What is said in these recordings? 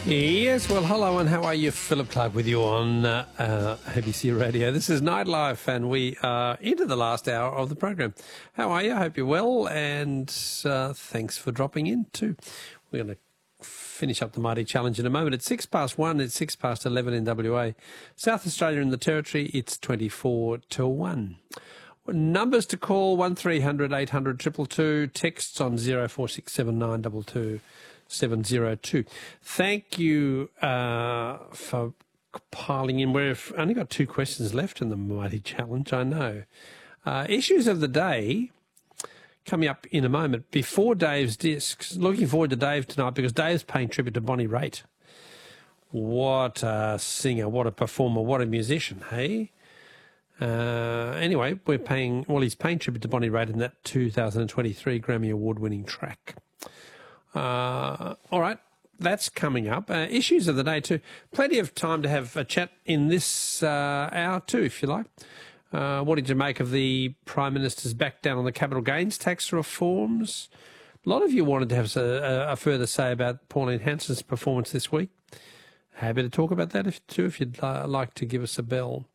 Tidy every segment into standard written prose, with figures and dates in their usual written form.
Yes, well, hello and how are you? Philip Clark with you on ABC Radio. This is Nightlife and we are into the last hour of the program. How are you? I hope you're well and thanks for dropping in too. We're going to finish up the Mighty Challenge in a moment. It's 1:06, it's 11 in WA. South Australia and the Territory, it's 24 to 1. Numbers to call, 1300 800 222, texts on 0467 702. Thank you for piling in. We've only got 2 questions left in the Mighty Challenge, I know. Issues of the day coming up in a moment. Before Dave's discs, looking forward to Dave tonight because Dave's paying tribute to Bonnie Raitt. What a singer, what a performer, what a musician, hey? Anyway, he's paying tribute to Bonnie Raitt in that 2023 Grammy Award-winning track. All right, that's coming up. Issues of the day too. Plenty of time to have a chat in this hour too, if you like. What did you make of the Prime Minister's back down on the capital gains tax reforms? A lot of you wanted to have a further say about Pauline Hanson's performance this week. Happy to talk about that if you'd like to give us a bell.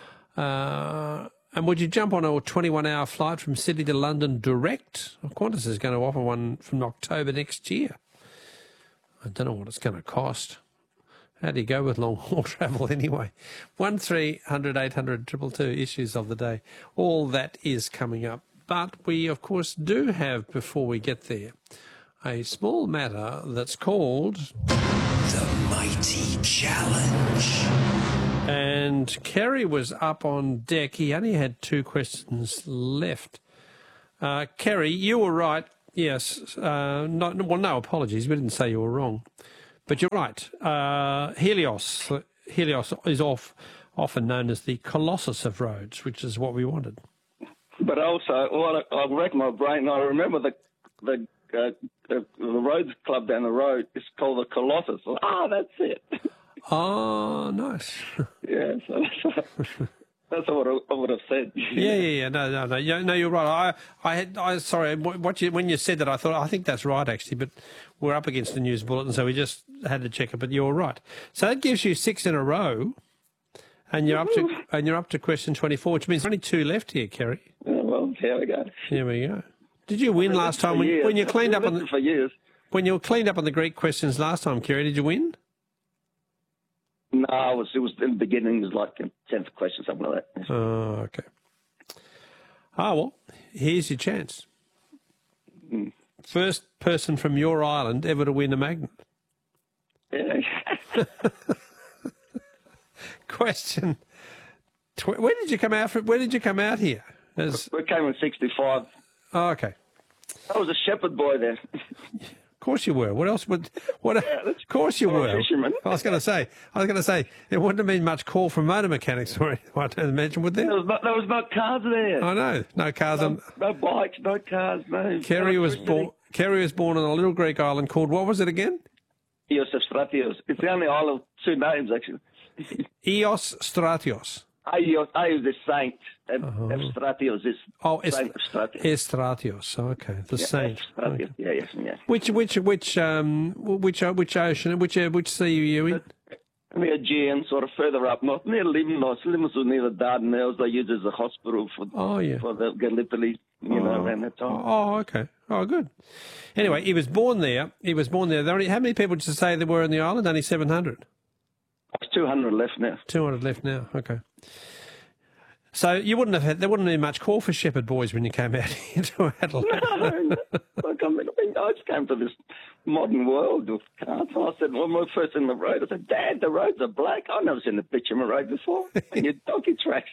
And would you jump on a 21-hour flight from Sydney to London direct? Qantas is going to offer one from October next year. I don't know what it's going to cost. How do you go with long-haul travel anyway? 1300 800 222, issues of the day. All that is coming up. But we, of course, do have, before we get there, a small matter that's called The Mighty Challenge. And Kerry was up on deck. He only had 2 questions left. Kerry, you were right. Yes. No apologies. We didn't say you were wrong. But you're right. Helios is often known as the Colossus of roads, which is what we wanted. But also, I racked my brain. I remember the roads club down the road is called the Colossus. That's it. Oh, nice. Yeah, so that's what I would have said. Yeah. No, you're right. Sorry. When you said that, I think that's right actually. But we're up against the news bulletin, so we just had to check it. But you're right. So that gives you 6 in a row, and you're up to question 24, which means only 2 left here, Kerry. Oh, well, here we go. Here we go. Did you win last time when you cleaned up on the for years? When you cleaned up on the Greek questions last time, Kerry? Did you win? No, it was in the beginning. It was like 10th question, something like that. Oh, okay. Well, here's your chance. First person from your island ever to win a magnet. Yeah. Question. When did you come out? When did you come out here? We came in 65. Oh, okay. I was a shepherd boy then. Of course you were. What else would? Of course you were. Fisherman. I was going to say. There wouldn't have been much call from motor mechanics or anything. I don't imagine, would there? There was no cars there. I know. No cars. No bikes. No cars. No. Kerry was born on a little Greek island called, what was it again? Eos Stratios. It's the only island of 2 names actually. Eos Stratios. Eos is the saint, and Stratios is saint of Stratios. Stratios. Okay, the saint. Okay. Yeah. Which ocean? Which sea are you in? The Aegean, sort of further up north, near Limnos. Limnos was near the Dardanelles. They used it as a hospital for the Gallipoli, around that time. Oh, okay. Oh, good. Anyway, he was born there. How many people did you say there were on the island? Only 700. There's 200 left now. 200 left now. Okay. So there wouldn't have been much call for shepherd boys when you came out into Adelaide. No. I just came to this modern world of cars. I said, when we were first in the road, I said, Dad, the roads are black. I've never seen a picture of a road before. And your donkey tracks.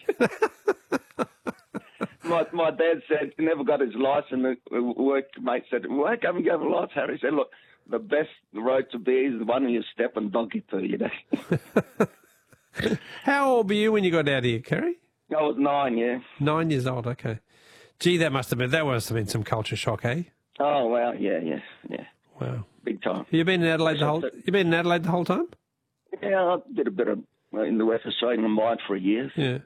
My dad said he never got his license. A workmate said, why come and get a license, Harry? He said, look, the best road to be is the one where you step on donkey poo, How old were you when you got out here, Kerry? I was 9, yeah. 9 years old, okay. Gee, that must have been some culture shock, eh? Oh, wow, yeah. Wow. Big time. You've been in Adelaide the whole time? Yeah, I did a bit of in the West Australian mine for a year. Yeah.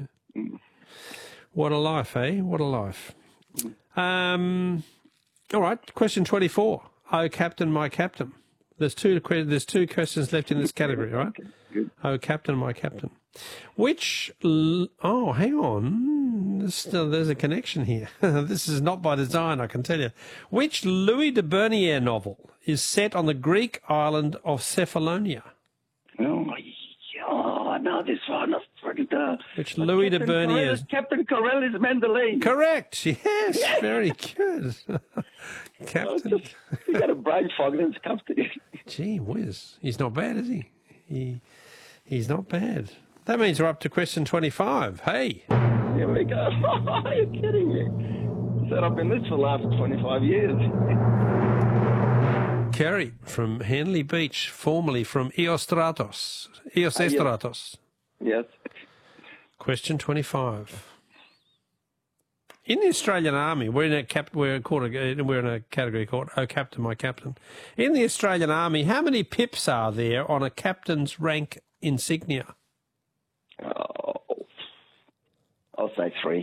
What a life, eh? What a life. All right, question 24. Oh, Captain, my Captain. There's two questions left in this category, all right? Okay, good. Oh, Captain, my Captain. Oh, hang on. There's a connection here. This is not by design, I can tell you. Which Louis de Bernières novel is set on the Greek island of Cephalonia? Oh, no, this one. Which Louis de Bernières? Captain Corelli's Mandolin. Correct. Yes, very good. Captain. You got a brain fog and it's come to you. Gee whiz. He's not bad, is he? He's not bad. That means we're up to question 25. Hey. Here we go. Are you kidding me? Said I've been this for the last 25 years. Kerry from Henley Beach, formerly from Eos Estratos. Yes. Question 25. In the Australian Army, we're in a category called "Oh Captain, My Captain." In the Australian Army, how many pips are there on a captain's rank insignia? Oh, I'll say 3.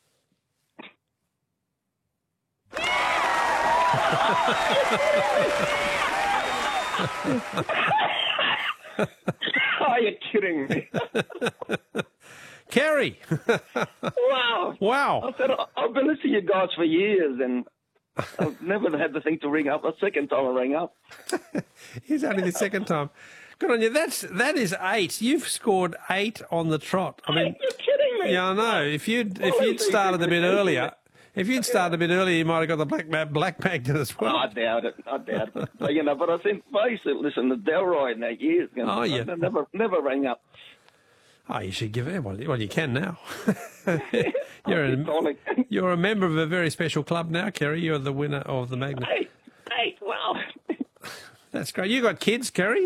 Are you kidding me? Kerry! Wow. Wow. I said, I've been listening to you guys for years, and I've never had the thing to ring up. The second time I rang up. Here's only the second time. Good on you. That is 8. You've scored 8 on the trot. I mean, You're kidding me. yeah, I know. If you'd started a bit earlier, you might have got the black magnet as well. I doubt it. But, but I think, basically, listen, the Delroy in that years. Oh, yeah. I never rang up. Oh, you should give it. Well, you can now. You're a member of a very special club now, Kerry. You're the winner of the magnet. Hey, wow. That's great. You got kids, Kerry?